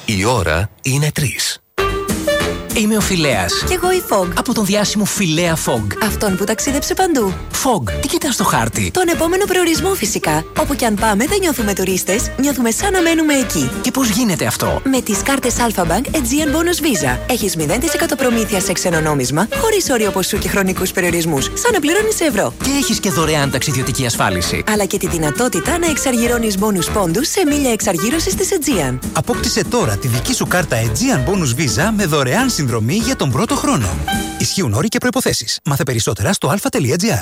Η ώρα είναι 3. Είμαι ο Φιλέας. Κι εγώ η Fog. Από τον διάσημο Φιλέα Fog. Αυτόν που ταξίδεψε παντού. Fog, τι κοιτάς στο χάρτη? Τον επόμενο προορισμό φυσικά. Όπου κι αν πάμε δεν νιώθουμε τουρίστες, νιώθουμε σαν να μένουμε εκεί. Και πώς γίνεται αυτό? Με τις κάρτες Alpha-Bank Aegean Bonus Visa. Έχεις 0% προμήθεια σε ξένο νόμισμα, χωρίς όριο ποσού και χρονικούς περιορισμούς, σαν να πληρώνεις σε ευρώ. Και έχεις και δωρεάν ταξιδιωτική ασφάλιση. Αλλά και τη δυνατότητα να εξαργυρώνεις bonus πόντους σε μίλια εξαργύρωσης της Aegean. Απόκτησε τώρα τη δική σου κάρτα Aegean Bonus Visa με δωρεάν συνδρομή για τον πρώτο χρόνο. Ισχύουν όροι και προϋποθέσεις. Μάθε περισσότερα στο alpha.gr.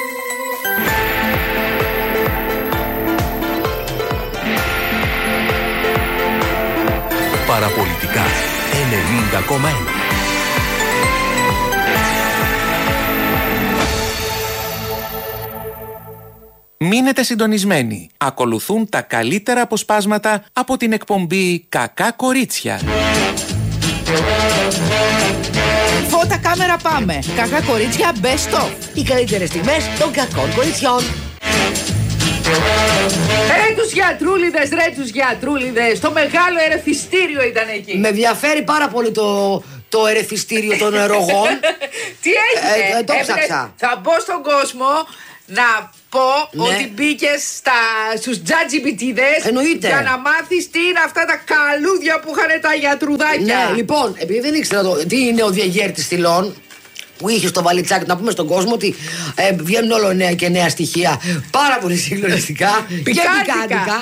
Παραπολιτικά 90,1. Μείνετε συντονισμένοι. Ακολουθούν τα καλύτερα αποσπάσματα από την εκπομπή «Κακά κορίτσια». Φώτα, κάμερα, πάμε. Κακά κορίτσια, best of. Οι καλύτερες στιγμές των κακών κοριτσιών. Ρε τους γιατρούλιδες, το μεγάλο ερεφιστήριο ήταν εκεί. Με ενδιαφέρει πάρα πολύ το ερεφιστήριο των ρογών. Τι έγινε? Το ψάξα. Θα μπω στον κόσμο να πω ότι μπήκες στους τζατζιμπιτίδες. Εννοείται. Για να μάθεις τι είναι αυτά τα καλούδια που είχαν τα γιατρουδάκια. Ναι, λοιπόν, επειδή δεν ήξερα τι είναι ο διαγέρτης θυλών που είχε στο βαλιτσάκι, να πούμε στον κόσμο ότι βγαίνουν όλο νέα και νέα στοιχεία πάρα πολύ συγκλονιστικά. Πικάντικα.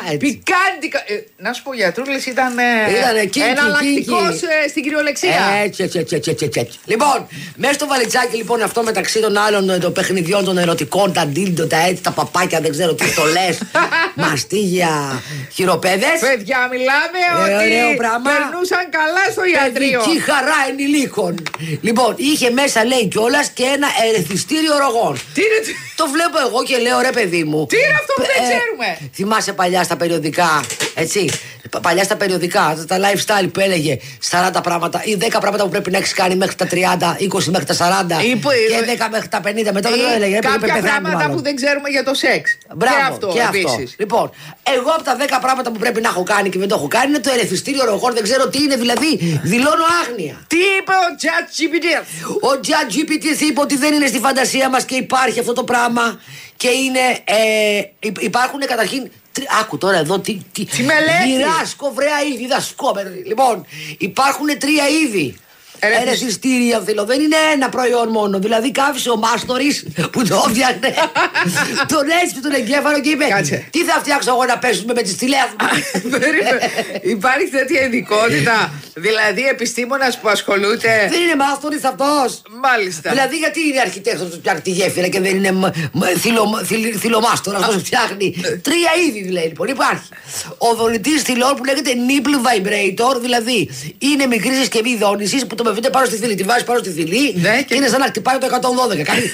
Να σου πω, γιατρούλης ήταν εναλλακτικός στην κυριολεξία. Έτσι. Λοιπόν, μέσα στο βαλιτσάκι, λοιπόν, αυτό μεταξύ των άλλων των παιχνιδιών των ερωτικών, τα ντίλντο, τα έτσι, τα παπάκια, δεν ξέρω τι το λες, μαστίγια, χειροπέδες. Παιδιά, μιλάμε ότι περνούσαν καλά στο ιατρείο. Παιδική χαρά ενηλίκων. Λοιπόν, είχε μέσα, λέει, κιόλας και ένα ερεθιστήριο ρογών. Τι είναι? Το βλέπω εγώ και λέω, ρε παιδί μου. Τι είναι αυτό που δεν ξέρουμε? Θυμάσαι παλιά στα περιοδικά, έτσι. Παλιά στα περιοδικά, τα lifestyle που έλεγε 40 πράγματα ή 10 πράγματα που πρέπει να έχεις κάνει μέχρι τα 30, 20 μέχρι τα 40 και 10 μέχρι τα 50. Μετά δεν το έλεγε. Κάποια πράγματα που δεν ξέρουμε για το σεξ. Μπράβο, και αυτό. Λοιπόν, εγώ από τα 10 πράγματα που πρέπει να έχω κάνει και δεν το έχω κάνει είναι το ερεθιστήριο ρογών. Δεν ξέρω τι είναι, δηλαδή δηλώνω άγνοια. Τι είπε ο ChatGPT? Ο ChatGPT είπε ότι δεν είναι στη φαντασία μας και υπάρχει αυτό το πράγμα. Και είναι. Υπάρχουν καταρχήν. Άκου τώρα εδώ τι μελέτη. γυράσκω βρέα είδη, Λοιπόν, υπάρχουν 3 είδη ερεθιστήρια, θέλω. Δεν είναι ένα προϊόν μόνο. Δηλαδή κάφησε ο μάστορης που το έφτιαχνε, τον έσπισε τον εγκέφαλο και είπε: Κάτσε. Τι θα φτιάξω εγώ να πέσουμε με τις τηλέφωνες. Υπάρχει τέτοια ειδικότητα? Δηλαδή επιστήμονας που ασχολούνται. Δεν είναι μάστορης αυτός? Μάλιστα. Δηλαδή γιατί είναι αρχιτέκτονας που φτιάχνει τη γέφυρα και δεν είναι θυλομάστορας αυτός που φτιάχνει? 3 είδη δηλαδή, λοιπόν, υπάρχει. Ο δονητής θυλών που λέγεται nipple vibrator, δηλαδή είναι μικρή συσκευή δόνησης που το μεβείται πάνω στη θηλή. Τη βάζει πάνω στη θηλή και είναι σαν να χτυπάει το 112. Κάνει.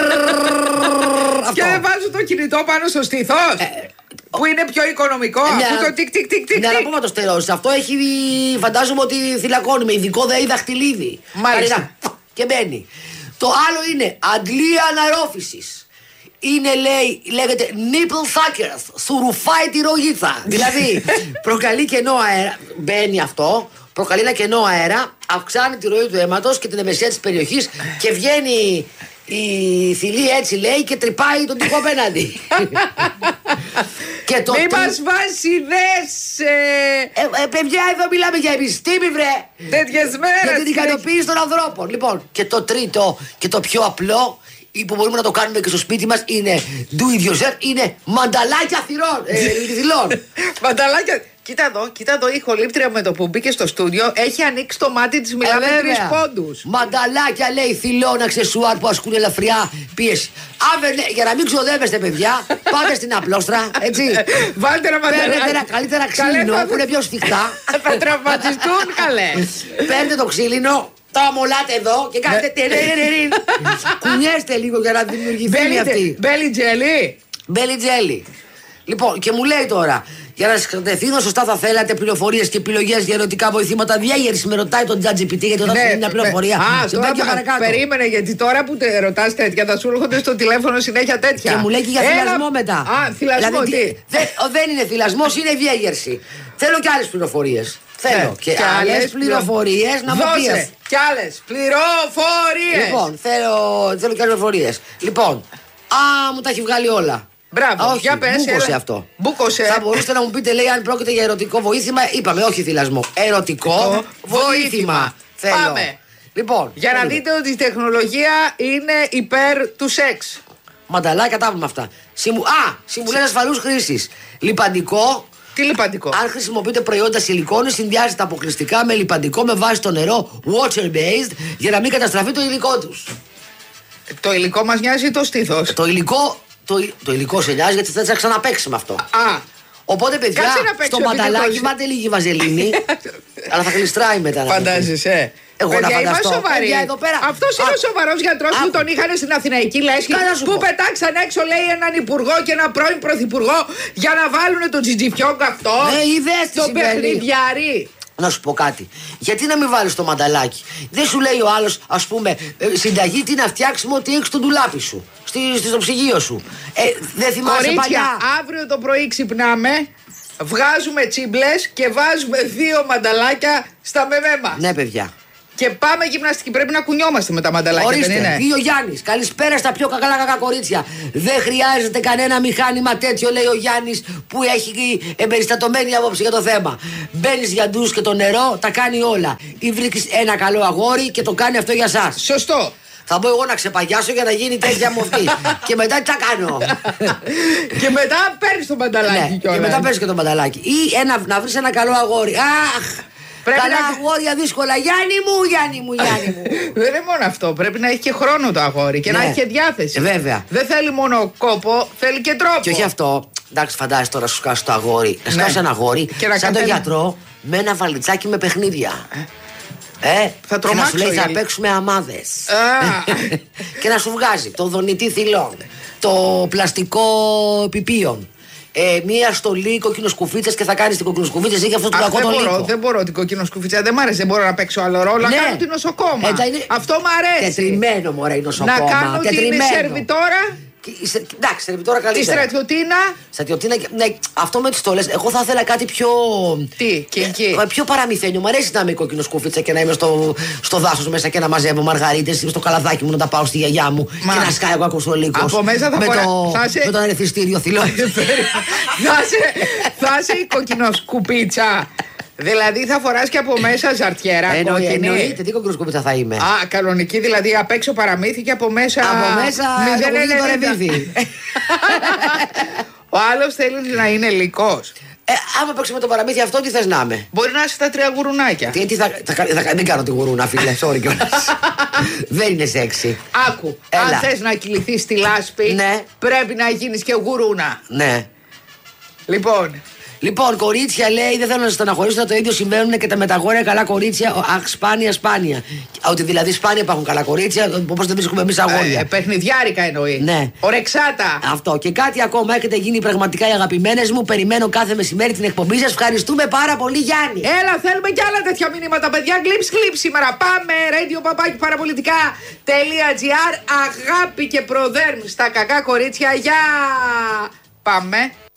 Και δεν βάζω το κινητό πάνω στο στήθος. Που είναι πιο οικονομικό. Αφού το τικ. Ναι, να πούμε το στερεώσει. Αυτό έχει, φαντάζομαι ότι θυλακώνει με ειδικό ΔΕΗ δαχτυλίδι. Μάλιστα. Και μπαίνει. Το άλλο είναι αντλία αναρρόφησης. Είναι, λέγεται nipple suckers. Σου ρουφάει τη ρογίτσα. Δηλαδή προκαλεί κενό αέρα. Μπαίνει αυτό. Προκαλεί ένα κενό αέρα. Αυξάνει τη ροή του αίματος και την ευαισθησία της περιοχής. Και βγαίνει η θηλή, έτσι λέει, και τρυπάει τον τοίχο απέναντι. Μη μας βάζει ιδέες. Παιδιά, εδώ μιλάμε για επιστήμη, βρε. Τέτοιες μέρες. Για την ικανοποίηση των ανθρώπων. Λοιπόν, και το τρίτο και το πιο απλό που μπορούμε να το κάνουμε και στο σπίτι μας είναι do it yourself, είναι μανταλάκια θυλών. Μανταλάκια. Κοίτα εδώ, η ηχολήπτρια με το που μπήκε στο στούντιο έχει ανοίξει το μάτι της, μιλάμε 3 πόντους. Μανταλάκια, λέει, θυλών αξεσουάρ που ασκούν ελαφριά πίεση. Για να μην ξοδεύεστε, παιδιά, πάτε στην απλόστρα, έτσι. Βάλτε ένα μανταλάκι. Παίρνετε ένα καλύτερα ξύλινο που είναι πιο σφιχτά. Θα τραυματιστούν, καλέ. Παίρνετε το ξύλινο, το αμολάτε εδώ και κάνετε κουνιέστε λίγο για να δημιουργηθεί αυτή. Belly jelly. Λοιπόν, και μου λέει τώρα, για να σκατευθύνω σωστά, θα θέλατε πληροφορίες και επιλογές για ερωτικά βοηθήματα διάγερση? Με ρωτάει τον ChatGPT γιατί όταν είναι μια πληροφορία. Περίμενε, γιατί τώρα που ρωτάς τέτοια θα σου έρχονται στο τηλέφωνο συνέχεια τέτοια. Και μου λέει και για θυλασμό μετά. Θυλασμό, δηλαδή, δεν είναι θυλασμός, είναι διάγερση. Θέλω και άλλες πληροφορίες. Θέλω και άλλες πληροφορίες να μου πεις. Και άλλες πληροφορίες. Λοιπόν, θέλω και άλλες πληροφορίες. Λοιπόν, μου τα έχει βγάλει όλα. Μπράβο, για πες. Μπούκωσε αυτό. Μπούκωσε. Θα μπορούσατε να μου πείτε, λέει, αν πρόκειται για ερωτικό βοήθημα. Είπαμε, όχι θυλασμό. Ερωτικό βοήθημα. Πάμε. Λοιπόν, για να δείτε ότι η τεχνολογία είναι υπέρ του σεξ. Μανταλάκια, τα είπαμε αυτά. Συμβουλές ασφαλούς χρήσης. Λιπαντικό. Τι λιπαντικό? Αν χρησιμοποιείτε προϊόντα σιλικόνης, συνδυάζεται αποκλειστικά με λιπαντικό με βάση το νερό, water based, για να μην καταστραφεί το υλικό τους. Το υλικό μας νοιάζει το στήθος. Το υλικό σε νοιάζει γιατί θα ξαναπαίξει με αυτό. Οπότε, παιδιά, στο μανταλάκι βάλτε λίγη βαζελίνη. Αλλά θα γλιστράει μετά. Φαντάζεσαι. Εγώ παιδιά, να φανταστώ. Αυτός είναι ο σοβαρός γιατρός που τον είχαν στην Αθηναϊκή λέσχη. Που πετάξαν έξω, λέει, έναν υπουργό και έναν πρώην πρωθυπουργό για να βάλουν τον Τζιτζιφιόγκ αυτό. Το παιχνιδιάρι. Να σου πω κάτι. Γιατί να μην βάλεις το μανταλάκι? Δεν σου λέει ο άλλος, ας πούμε, συνταγή τι να φτιάξουμε ό,τι έχεις στο ντουλάπι σου, στο ψυγείο σου. Δεν θυμάσαι κορίτσια, παλιά? αύριο το πρωί ξυπνάμε, βγάζουμε τσίμπλες και βάζουμε 2 μανταλάκια στα μεμέ μας. Ναι, παιδιά. Και πάμε γυμναστική. Πρέπει να κουνιόμαστε με τα μανταλάκια. Ορίστε, δεν είναι? ή ο Γιάννης. Καλησπέρα στα πιο κακά κορίτσια. Δεν χρειάζεται κανένα μηχάνημα τέτοιο, λέει ο Γιάννης, που έχει εμπεριστατωμένη άποψη για το θέμα. Μπαίνεις για ντους και το νερό, τα κάνει όλα. Ή βρίσκεις ένα καλό αγόρι και το κάνει αυτό για σας. Σωστό. Θα μπω εγώ να ξεπαγιάσω για να γίνει τέτοια μορφή. Και μετά τι θα κάνω? Και μετά παίρνεις το μανταλάκι κιόλας. Και μετά παίρνεις και το μανταλάκι. Ή να βρεις ένα καλό αγόρι. Αχ! Καλά αγόρια δύσκολα. Γιάννη μου. Δεν είναι μόνο αυτό. Πρέπει να έχει και χρόνο το αγόρι και να έχει και διάθεση. Βέβαια. Δεν θέλει μόνο κόπο, θέλει και τρόπο. Και όχι αυτό. Εντάξει, φαντάζεσαι τώρα σου σκάσει το αγόρι. Να σκάσει ένα αγόρι σαν τον γιατρό με ένα βαλιτσάκι με παιχνίδια. Θα και να σου λέει θα παίξουμε αμάδες. Και να σου βγάζει το δονητή θυλών, το πλαστικό πιπίων. Μία στολή κοκκινοσκουφίτσες και θα κάνει την κοκκινοσκουφίτσα ή αυτό το κακό το λύκο. Δεν μπορώ την κοκκινοσκουφίτσα, δεν μ' άρεσε. Δεν μπορώ να παίξω άλλο ρόλο. Να κάνω την νοσοκόμα. Αυτό μ' αρέσει. Τετριμένο μωρέ η νοσοκόμα. Να κάνω την σερβιτόρα. Εντάξει, σερβιτόρα καλύτερα. Τη στρατιωτίνα. Ναι, αυτό με τις στολές. Εγώ θα ήθελα κάτι πιο. Τι, εκεί. Πιο παραμυθένιο. Μου αρέσει να είμαι κοκκινοσκουφίτσα και να είμαι στο δάσος μέσα και να μαζεύω μαργαρίτες, στο καλαδάκι μου να τα πάω στη γιαγιά μου και να σκάει εγώ ακούς ο λύκος. Από μέσα με το ερεθιστήριο θυλό. Θα είσαι η κοκκινοσκουπίτσα. Δηλαδή θα φοράς και από μέσα ζαρτιέρα. Εννοείται, τι κοκκινοσκουπίτσα θα είμαι. Κανονική, δηλαδή απ' έξω παραμύθι και από μέσα. Από μέσα ρεβίδι. Ο άλλος θέλει να είναι λυκός. Άμα παίξουμε το παραμύθι αυτό, τι θες να είμαι? Μπορεί να είσαι τα 3 γουρουνάκια. Δεν κάνω τη γουρούνα, φίλε, sorry κιόλας. Δεν είναι σεξι. Άκου, αν θες να κυληθείς στη λάσπη, πρέπει να γίνεις και γουρούνα. Ναι. Λοιπόν, κορίτσια λέει, δεν θέλω να σας στεναχωρήσω, το ίδιο συμβαίνουν και τα μεταγόρια καλά κορίτσια. Αχ, σπάνια. Ότι δηλαδή σπάνια υπάρχουν καλά κορίτσια, όπως δεν βρίσκουμε εμείς αγόρια. Παιχνιδιάρικα εννοεί. Ναι. Ορεξάτα. Αυτό. Και κάτι ακόμα, έχετε γίνει πραγματικά οι αγαπημένες μου. Περιμένω κάθε μεσημέρι την εκπομπή σας. Ευχαριστούμε πάρα πολύ, Γιάννη. Έλα, θέλουμε κι άλλα τέτοια μηνύματα, παιδιά. Γκλιπ σήμερα. Πάμε, radio@parapolitica.gr. Αγάπη και προδέρμ στα κακά κορίτσια. Πάμε.